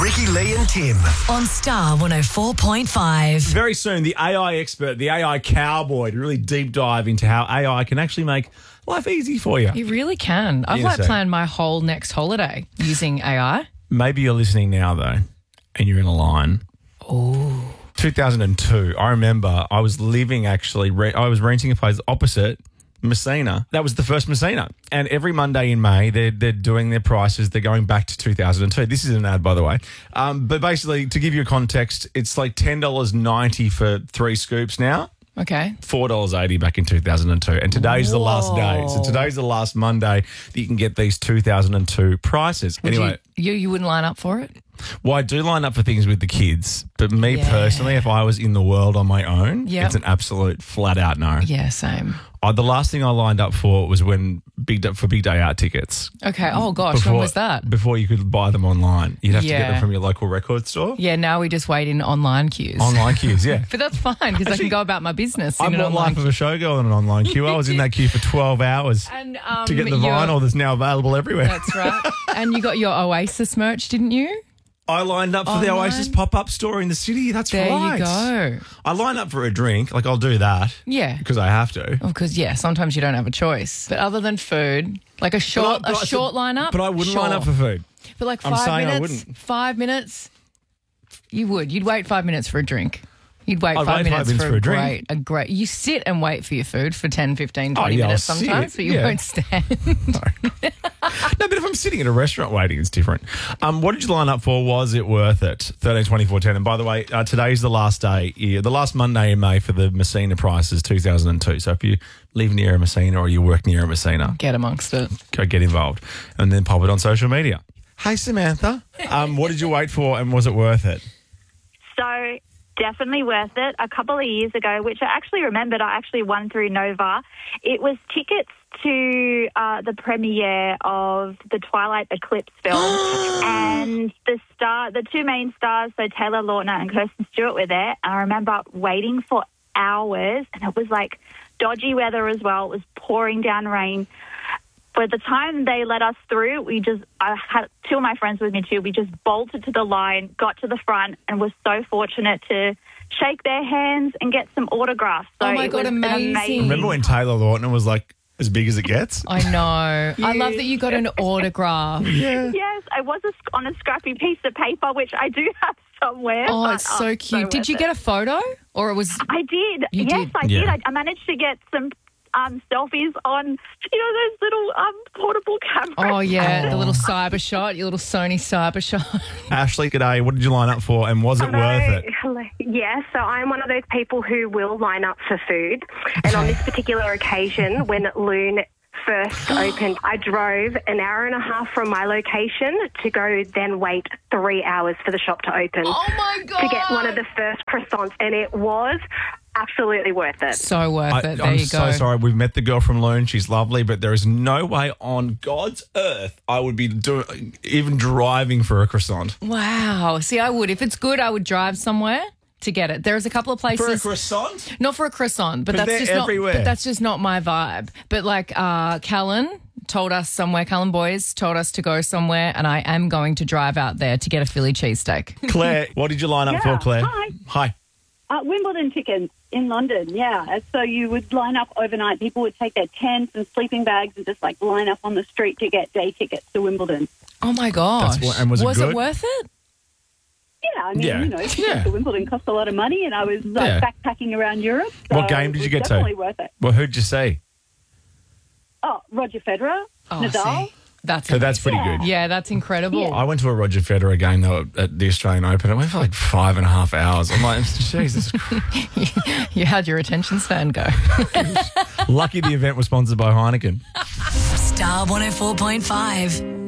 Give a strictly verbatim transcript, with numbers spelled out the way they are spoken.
Ricky, Lee and Tim. On Star one oh four point five. Very soon, the A I expert, the A I cowboy, to really deep dive into how A I can actually make life easy for you. You really can. I've In a like sec. planned my whole next holiday using A I. Maybe you're listening now, though, and you're in a line. Oh. two thousand two, I remember I was living actually, re- I was renting a place opposite Messina. That was the first Messina. And every Monday in May, they're, they're doing their prices. They're going back to two thousand two. This is an ad, by the way. Um, but basically, to give you a context, it's like ten dollars ninety for three scoops now. Okay. four dollars eighty back in two thousand two. And today's the last day. So Whoa. today's the last Monday that you can get these two thousand two prices. Would anyway, you, you you wouldn't line up for it? well, I do line up for things with the kids. But me Yeah. personally, if I was in the world on my own, Yep. it's an absolute flat out no. Yeah, same. I, the last thing I lined up for was when big day, for big day out tickets. Okay. Oh gosh, when was that? Before you could buy them online. You'd have to get Yeah. them from your local record store. Yeah, now we just wait in online queues. Online queues, yeah. But that's fine because I Actually, can go about my business in I'm an not online life of a showgirl in an online queue. I was in that queue for twelve hours And, um, to get the you're- vinyl that's now available everywhere. That's right. And you got your Oasis merch, didn't you? I lined up for the Online? Oasis pop-up store in the city. That's There right. you go. I line up for a drink. Like, I'll do that Yeah. because I have to. Because, yeah, sometimes you don't have a choice. But other than food, like a short But I- but a I- short lineup. But I wouldn't sure. line up for food. But like I'm five saying I minutes, wouldn't. five minutes, you would. You'd wait five minutes for a drink. You'd wait I'd five, wait five minutes, minutes for, for a a drink. great, a great. You sit and wait for your food for ten, fifteen, Oh, twenty yeah, I'll minutes sit, sometimes, but you yeah. won't stand. No, but if I'm sitting at a restaurant waiting, it's different. Um, what did you line up for? Was it worth it? thirteen twenty-four ten. And by the way, uh, today's the last day, yeah, the last Monday in May for the Messina prices, two thousand two. So if you live near a Messina or you work near a Messina, Get amongst it. go get involved and then pop it on social media. Hey, Samantha. Um, what did you wait for and was it worth it? So definitely worth it. A couple of years ago, which I actually remembered, I actually won through Nova. It was tickets to uh, the premiere of the Twilight Eclipse film, and the star, the two main stars, so Taylor Lautner and Kirsten Stewart, were there. And I remember waiting for hours, and it was like dodgy weather as well. It was pouring down rain. By the time they let us through, we just, I had two of my friends with me too, we just bolted to the line, got to the front, and was so fortunate to shake their hands and get some autographs. So Oh my it God, was an amazing. Remember when Taylor Lautner was like as big as it gets? I know. I love that you got an autograph. Yeah. Yes, I was a, on a scrappy piece of paper, which I do have somewhere. Oh, but, it's so oh, cute. Did worth you it. get a photo? Or it was... I did. You yes, did? I did. Yeah. I, I managed to get some um, selfies on, you know, those little um, portable cameras. Oh, yeah, the little cyber shot, your little Sony cyber shot. Ashley, g'day. What did you line up for and was it worth it? Hello. Yeah, so I'm one of those people who will line up for food. And on this particular occasion, when Loon first opened, I drove an hour and a half from my location to go then wait three hours for the shop to open. Oh, my God. To get one of the first croissants. And it was absolutely worth it. So worth I, it. There I'm you so go. sorry. We've met the girl from Loon. She's lovely, but there is no way on God's earth I would be doing even driving for a croissant. Wow. See, I would. If it's good, I would drive somewhere to get it. There's a couple of places. For a croissant? Not for a croissant, but But that's they're just everywhere. not. But that's just not my vibe. But like uh, Callan told us somewhere, Callan Boys told us to go somewhere, and I am going to drive out there to get a Philly cheesesteak. Claire, what did you line up Yeah, for, Claire? hi. Hi. Uh, Wimbledon tickets in London, yeah. So you would line up overnight. People would take their tents and sleeping bags and just like line up on the street to get day tickets to Wimbledon. Oh my gosh! That's what- and was it good? worth it? Yeah, I mean, Yeah. you know, tickets Yeah. to Wimbledon cost a lot of money, and I was uh, Yeah. backpacking around Europe. So What game did it you was get to? Definitely worth it. Well, who'd you see? Oh, Roger Federer, Oh, Nadal. see, that's So that's pretty Yeah. good. yeah, that's incredible. I went to a Roger Federer game though at the Australian Open. It went for like five and a half hours. I'm like, Jesus Christ. You had your attention span go. Lucky the event was sponsored by Heineken. Star one oh four point five.